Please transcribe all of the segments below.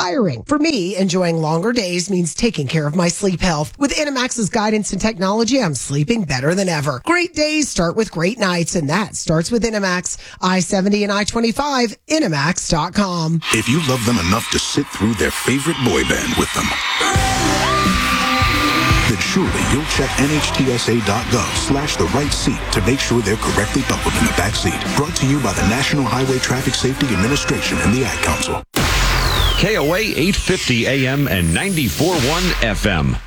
tiring. For me, enjoying longer days means taking care of my sleep health. With Inamax's guidance and technology, I'm sleeping better than ever. Great days start with great nights, and that starts with Inamax. I-70 and I-25, Inamax.com. If you love them enough to sit through their favorite boy band with them, then surely you'll check NHTSA.gov/the right seat to make sure they're correctly buckled in the back seat. Brought to you by the National Highway Traffic Safety Administration and the Ad Council. KOA 850 AM and 94.1 FM.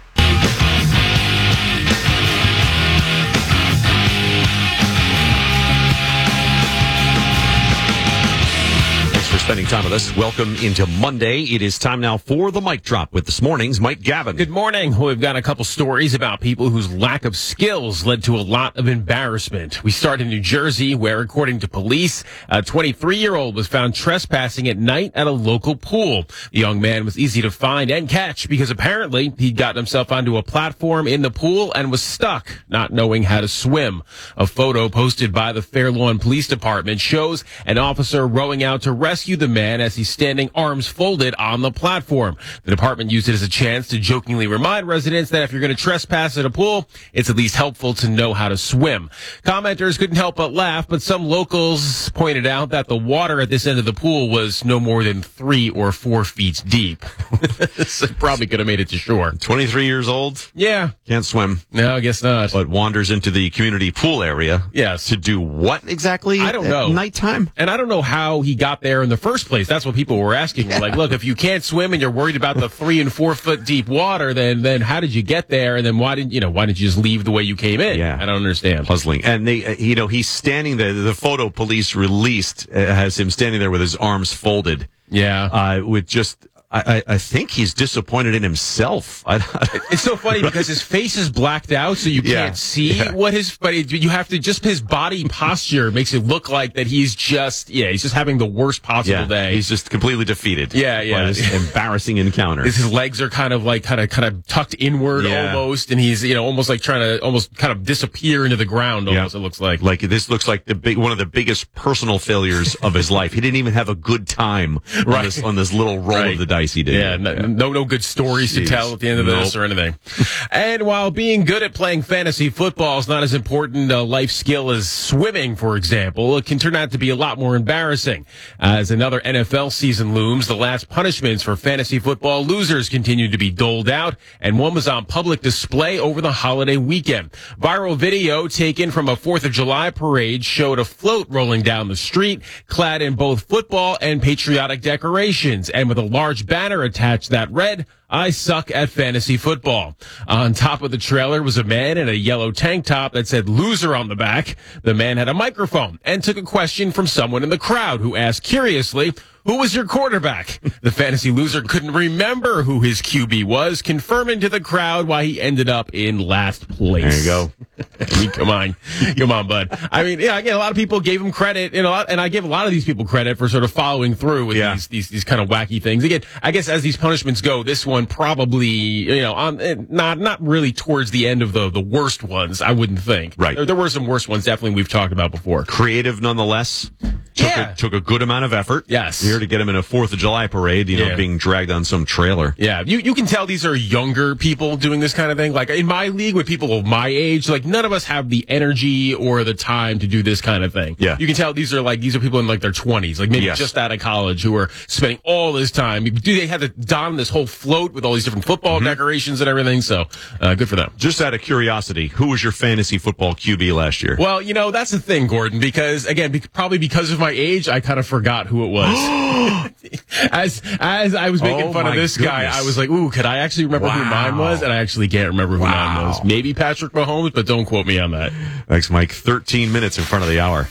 For spending time with us. Welcome into Monday. It is time now for the Mic Drop with this morning's Mike Gavin. Good morning. We've got a couple stories about people whose lack of skills led to a lot of embarrassment. We start in New Jersey, where, according to police, a 23-year-old was found trespassing at night at a local pool. The young man was easy to find and catch because apparently he'd gotten himself onto a platform in the pool and was stuck, not knowing how to swim. A photo posted by the Fair Lawn Police Department shows an officer rowing out to rescue the man as he's standing arms folded on the platform. The department used it as a chance to jokingly remind residents that if you're going to trespass at a pool, it's at least helpful to know how to swim. Commenters couldn't help but laugh, but some locals pointed out that the water at this end of the pool was no more than 3 or 4 feet deep. So probably could have made it to shore. 23 years old? Yeah. Can't swim. No, I guess not. But wanders into the community pool area. Yes. To do what exactly? I don't know. At nighttime? And I don't know how he got there in the first place. That's what people were asking. Like, look, if you can't swim and you're worried about the 3 and 4 foot deep water, then how did you get there? And then why didn't you just leave the way you came in? Yeah. I don't understand. Puzzling. And they, he's standing there. The photo police released has him standing there with his arms folded. Yeah. With just, I think he's disappointed in himself. It's so funny because his face is blacked out, so you can't see what you have to, just his body posture makes it look like that he's just having the worst possible day. He's just completely defeated. Yeah. By this embarrassing encounter. His legs are kind of tucked inward almost, and he's, almost like trying to almost kind of disappear into the ground almost, it looks like. Like this looks like one of the biggest personal failures of his life. He didn't even have a good time on this little roll of the dice he did. Yeah, no good stories to tell at the end of this or anything. And while being good at playing fantasy football is not as important a life skill as swimming, for example, it can turn out to be a lot more embarrassing. As another NFL season looms, the last punishments for fantasy football losers continue to be doled out, and one was on public display over the holiday weekend. Viral video taken from a 4th of July parade showed a float rolling down the street, clad in both football and patriotic decorations, and with a large banner attached that read, "I suck at fantasy football." On top of the trailer was a man in a yellow tank top that said "loser" on the back. The man had a microphone and took a question from someone in the crowd who asked curiously, "Who was your quarterback?" The fantasy loser couldn't remember who his QB was, confirming to the crowd why he ended up in last place. There you go. I mean, come on, bud. I mean, again, a lot of people gave him credit, and I give a lot of these people credit for sort of following through with these kind of wacky things. Again, I guess as these punishments go, this one probably, not really towards the end of the worst ones, I wouldn't think. Right. There were some worse ones, definitely, we've talked about before. Creative nonetheless. Took a good amount of effort. Yes. Here to get him in a 4th of July parade, being dragged on some trailer. Yeah. You can tell these are younger people doing this kind of thing. Like in my league with people of my age, like none of us have the energy or the time to do this kind of thing. Yeah. You can tell these are people in like their 20s, like maybe just out of college who are spending all this time. They had to don this whole float with all these different football decorations and everything. So, good for them. Just out of curiosity, who was your fantasy football QB last year? Well, that's the thing, Gordon, because again, probably because of my age, I kind of forgot who it was. As I was making fun of this guy, I was like, ooh, could I actually remember who mine was? And I actually can't remember who mine was. Maybe Patrick Mahomes, but don't quote me on that. Thanks, Mike. 13 minutes in front of the hour.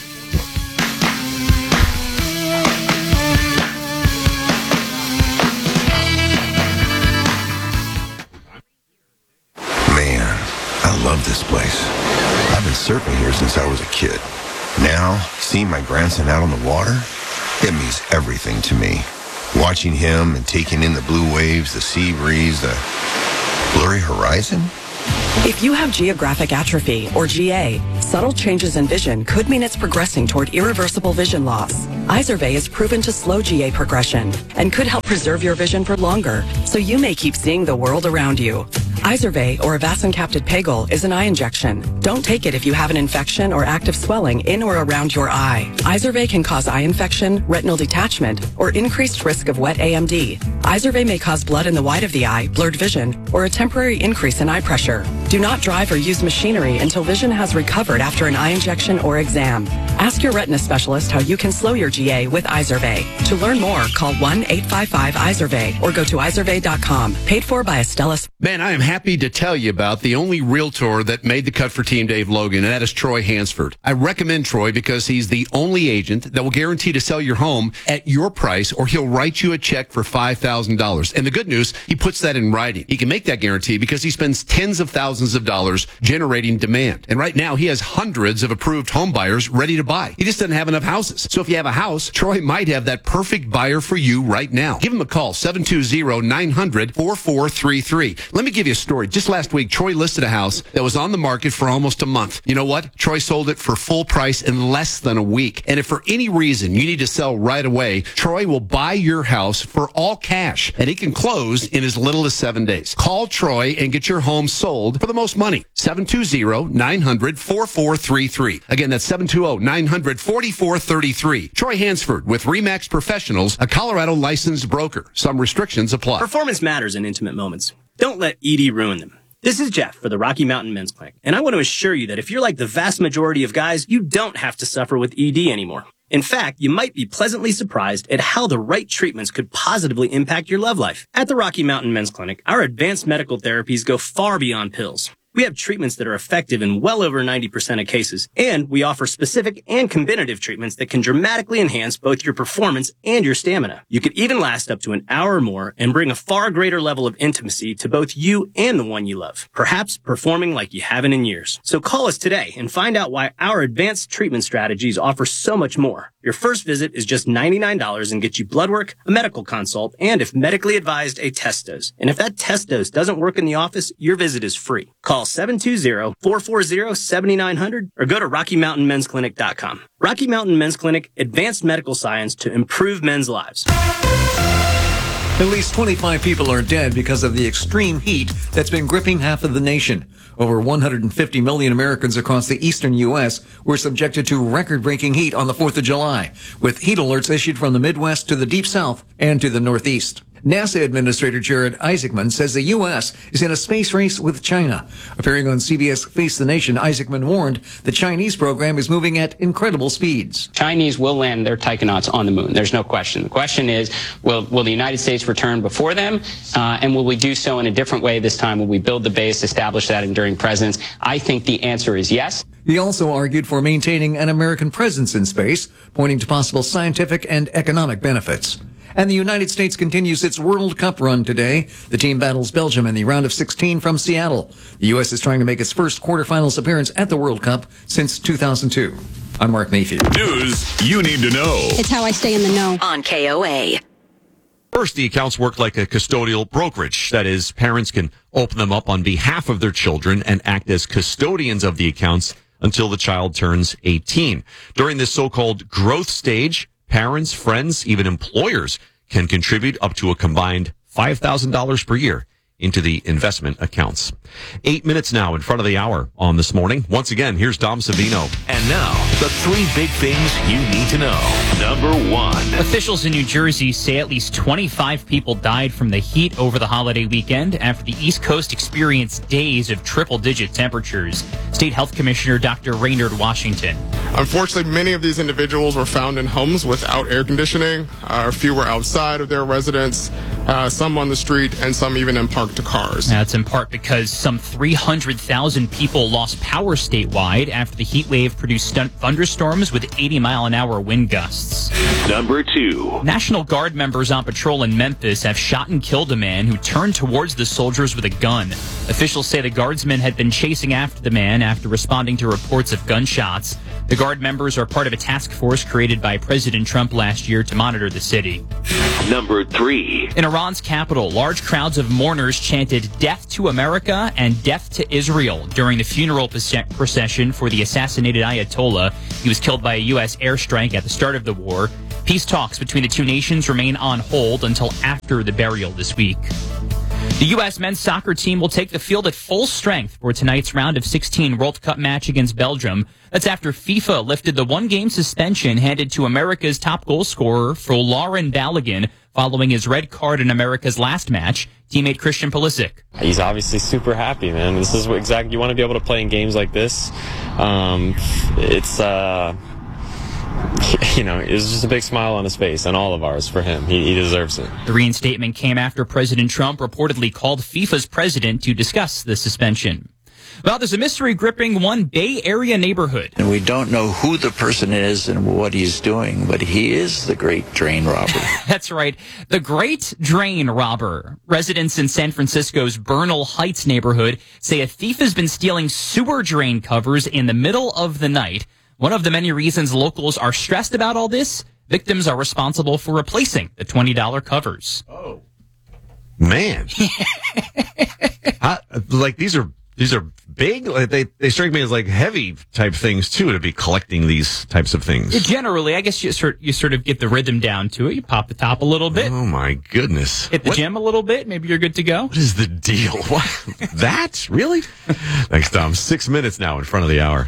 Man, I love this place. I've been surfing here since I was a kid. Now, seeing my grandson out on the water, it means everything to me. Watching him and taking in the blue waves, the sea breeze, the blurry horizon, If you have geographic atrophy, or GA, subtle changes in vision could mean it's progressing toward irreversible vision loss. Izervay is proven to slow GA progression and could help preserve your vision for longer, so you may keep seeing the world around you. Izervay, or avacincaptad pegol, is an eye injection. Don't take it if you have an infection or active swelling in or around your eye. Izervay can cause eye infection, retinal detachment, or increased risk of wet AMD. Izervay may cause blood in the white of the eye, blurred vision, or a temporary increase in eye pressure. Do not drive or use machinery until vision has recovered after an eye injection or exam. Ask your retina specialist how you can slow your GA with Izervay. To learn more, call 1-855-IZERVAY or go to izervay.com. Paid for by Astellas. Man, I am happy to tell you about the only realtor that made the cut for Team Dave Logan, and that is Troy Hansford. I recommend Troy because he's the only agent that will guarantee to sell your home at your price, or he'll write you a check for $5,000. And the good news, he puts that in writing. He can make that guarantee because he spends tens of thousands of dollars generating demand. And right now, he has hundreds of approved home buyers ready to buy. He just doesn't have enough houses. So if you have a house, Troy might have that perfect buyer for you right now. Give him a call, 720-900-4433. Let me give you a story. Just last week, Troy listed a house that was on the market for almost a month. You know what? Troy sold it for full price in less than a week. And if for any reason you need to sell right away, Troy will buy your house for all cash, and he can close in as little as 7 days. Call Troy and get your home sold for the most money. 720-900-4433. Again, that's 720-900-4433. Troy Hansford with RE/MAX Professionals, a Colorado licensed broker. Some restrictions apply. Performance matters in intimate moments. Don't let ED ruin them. This is Jeff for the Rocky Mountain Men's Clinic, and I want to assure you that if you're like the vast majority of guys, you don't have to suffer with ED anymore. In fact, you might be pleasantly surprised at how the right treatments could positively impact your love life. At the Rocky Mountain Men's Clinic, our advanced medical therapies go far beyond pills. We have treatments that are effective in well over 90% of cases, and we offer specific and combinative treatments that can dramatically enhance both your performance and your stamina. You could even last up to an hour or more and bring a far greater level of intimacy to both you and the one you love, perhaps performing like you haven't in years. So call us today and find out why our advanced treatment strategies offer so much more. Your first visit is just $99 and gets you blood work, a medical consult, and if medically advised, a test dose. And if that test dose doesn't work in the office, your visit is free. Call 720-440-7900 or go to RockyMountainMen'sClinic.com. Rocky Mountain Men's Clinic, advanced medical science to improve men's lives. At least 25 people are dead because of the extreme heat that's been gripping half of the nation. Over 150 million Americans across the eastern U.S. were subjected to record-breaking heat on the 4th of July, with heat alerts issued from the Midwest to the Deep South and to the Northeast. NASA Administrator Jared Isaacman says the U.S. is in a space race with China. Appearing on CBS Face the Nation, Isaacman warned the Chinese program is moving at incredible speeds. Chinese will land their taikonauts on the moon. There's no question. The question is, will the United States return before them? And will we do so in a different way this time? Will we build the base, establish that enduring presence? I think the answer is yes. He also argued for maintaining an American presence in space, pointing to possible scientific and economic benefits. And the United States continues its World Cup run today. The team battles Belgium in the round of 16 from Seattle. The U.S. is trying to make its first quarterfinals appearance at the World Cup since 2002. I'm Mark Mayfield. News you need to know. It's how I stay in the know. On KOA. First, the accounts work like a custodial brokerage. That is, parents can open them up on behalf of their children and act as custodians of the accounts until the child turns 18. During this so-called growth stage, parents, friends, even employers can contribute up to a combined $5,000 per year into the investment accounts. 8 minutes now in front of the hour on This Morning. Once again, here's Dom Savino. And now, the 3 big things you need to know. Number 1. Officials in New Jersey say at least 25 people died from the heat over the holiday weekend after the East Coast experienced days of triple-digit temperatures. State Health Commissioner Dr. Raynard Washington. Unfortunately, many of these individuals were found in homes without air conditioning. A few were outside of their residence, some on the street, and some even in parked cars. That's in part because some 300,000 people lost power statewide after the heat wave produced thunderstorms with 80-mile-an-hour wind gusts. Number 2. National Guard members on patrol in Memphis have shot and killed a man who turned towards the soldiers with a gun. Officials say the guardsmen had been chasing after the man after responding to reports of gunshots. The Guard members are part of a task force created by President Trump last year to monitor the city. Number 3. In Iran's capital, large crowds of mourners chanted "Death to America" and "Death to Israel" during the funeral procession for the assassinated Ayatollah. He was killed by a U.S. airstrike at the start of the war. Peace talks between the two nations remain on hold until after the burial this week. The U.S. men's soccer team will take the field at full strength for tonight's round of 16 World Cup match against Belgium. That's after FIFA lifted the one-game suspension handed to America's top goal scorer for Lauren Balogun following his red card in America's last match. Teammate Christian Pulisic. He's obviously super happy, man. This is what exactly you want to be able to play in games like this. It was just a big smile on his face, and all of ours for him. He deserves it. The reinstatement came after President Trump reportedly called FIFA's president to discuss the suspension. Well, there's a mystery gripping one Bay Area neighborhood. And we don't know who the person is and what he's doing, but he is the great drain robber. That's right, the great drain robber. Residents in San Francisco's Bernal Heights neighborhood say a thief has been stealing sewer drain covers in the middle of the night. One of the many reasons locals are stressed about all this, victims are responsible for replacing the $20 covers. Oh, man. These are big. Like they strike me as like heavy type things too, to be collecting these types of things. Generally, I guess you sort of get the rhythm down to it. You pop the top a little bit. Oh my goodness! Hit the gym a little bit. Maybe you're good to go. What is the deal? What? That really? Thanks, Tom. 6 minutes now in front of the hour.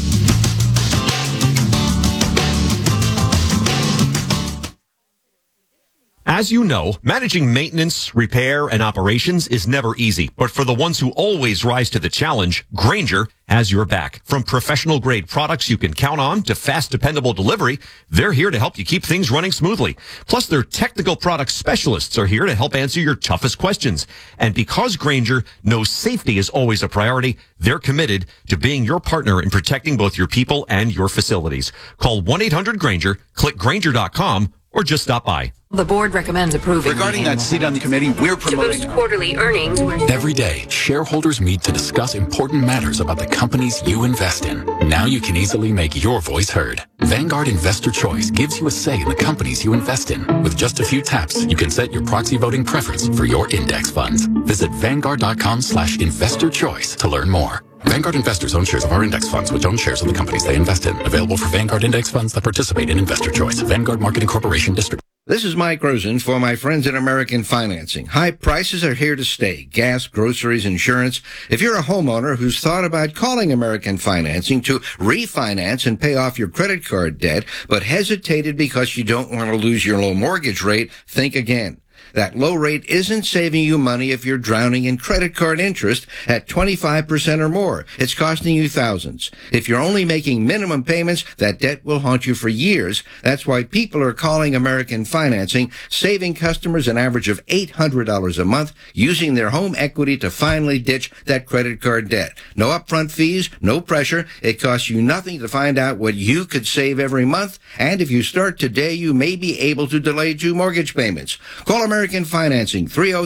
As you know, managing maintenance, repair, and operations is never easy. But for the ones who always rise to the challenge, Grainger has your back. From professional-grade products you can count on to fast, dependable delivery, they're here to help you keep things running smoothly. Plus, their technical product specialists are here to help answer your toughest questions. And because Grainger knows safety is always a priority, they're committed to being your partner in protecting both your people and your facilities. Call 1-800-GRAINGER, click Grainger.com, or just stop by. The board recommends approving. Regarding that seat on the committee, we're promoting to boost quarterly earnings. Every day, shareholders meet to discuss important matters about the companies you invest in. Now you can easily make your voice heard. Vanguard Investor Choice gives you a say in the companies you invest in. With just a few taps, you can set your proxy voting preference for your index funds. Visit Vanguard.com/investor choice to learn more. Vanguard investors own shares of our index funds, which own shares of the companies they invest in. Available for Vanguard index funds that participate in Investor Choice. Vanguard Marketing Corporation District. This is Mike Rosen for my friends at American Financing. High prices are here to stay. Gas, groceries, insurance. If you're a homeowner who's thought about calling American Financing to refinance and pay off your credit card debt, but hesitated because you don't want to lose your low mortgage rate, think again. That low rate isn't saving you money if you're drowning in credit card interest at 25% or more. It's costing you thousands. If you're only making minimum payments, that debt will haunt you for years. That's why people are calling American Financing, saving customers an average of $800 a month, using their home equity to finally ditch that credit card debt. No upfront fees, no pressure. It costs you nothing to find out what you could save every month. And if you start today, you may be able to delay 2 mortgage payments. Call American Financing,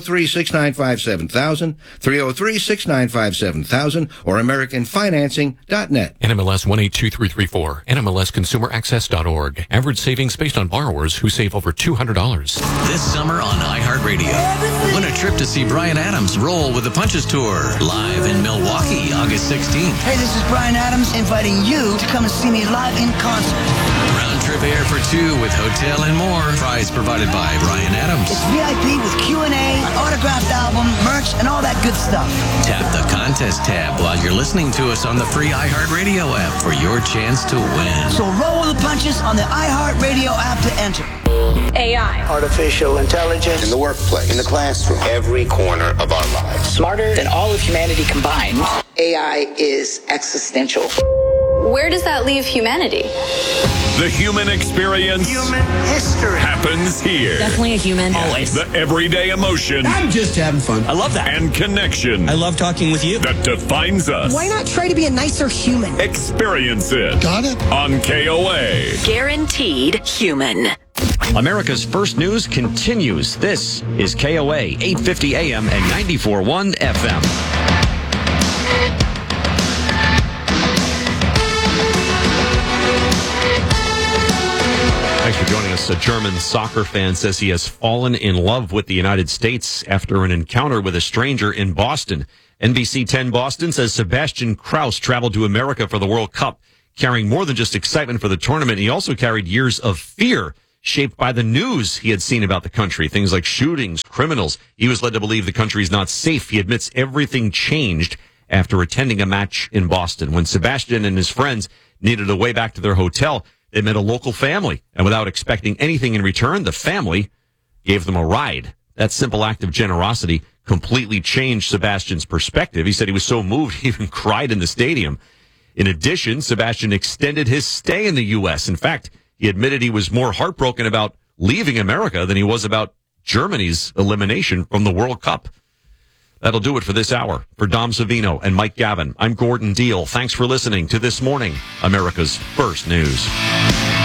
303-695-7000, 303-695-7000, or AmericanFinancing.net. NMLS 182334, NMLSConsumerAccess.org. Average savings based on borrowers who save over $200. This summer on iHeartRadio, win a trip to see Bryan Adams roll with the Punches Tour, live in Milwaukee, August 16th. Hey, this is Bryan Adams inviting you to come and see me live in concert. Round trip air for 2 with hotel and more. Prize provided by Bryan Adams. It's VIP with Q&A, an autographed album, merch, and all that good stuff. Tap the contest tab while you're listening to us on the free iHeartRadio app for your chance to win. So roll with the punches on the iHeartRadio app to enter. AI. Artificial intelligence. In the workplace. In the classroom. Every corner of our lives. Smarter than all of humanity combined. AI is existential. Where does that leave humanity? The human experience. Human history. Happens here. Definitely a human. Always. The everyday emotion. I'm just having fun. I love that. And connection. I love talking with you. That defines us. Why not try to be a nicer human? Experience it. Got it? On KOA. Guaranteed human. America's First News continues. This is KOA, 850 AM and 94.1 FM. Joining us, a German soccer fan says he has fallen in love with the United States after an encounter with a stranger in Boston. NBC 10 Boston says Sebastian Kraus traveled to America for the World Cup, carrying more than just excitement for the tournament. He also carried years of fear shaped by the news he had seen about the country, things like shootings, criminals. He was led to believe the country is not safe. He admits everything changed after attending a match in Boston. When Sebastian and his friends needed a way back to their hotel, they met a local family, and without expecting anything in return, the family gave them a ride. That simple act of generosity completely changed Sebastian's perspective. He said he was so moved he even cried in the stadium. In addition, Sebastian extended his stay in the U.S. In fact, he admitted he was more heartbroken about leaving America than he was about Germany's elimination from the World Cup. That'll do it for this hour. For Dom Savino and Mike Gavin, I'm Gordon Deal. Thanks for listening to This Morning, America's First News.